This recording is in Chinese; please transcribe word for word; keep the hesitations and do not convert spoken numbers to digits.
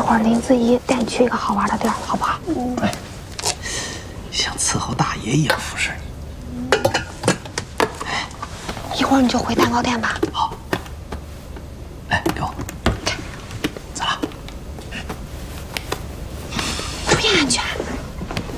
会儿林子怡带你去一个好玩的地儿，好不好？ 嗯。哎，像伺候大爷一样服侍你。 一会儿你就回蛋糕店吧。 好。